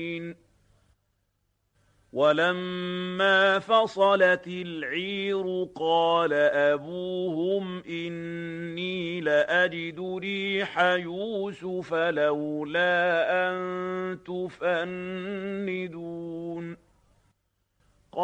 وَلَمَّا فَصَلَتِ الْعِيرُ قَالَ أَبُوهُمْ إِنِّي لَأَجِدُ رِيحَ يُوسُفَ لَوْلَا أَن تُفَنِّدُونِ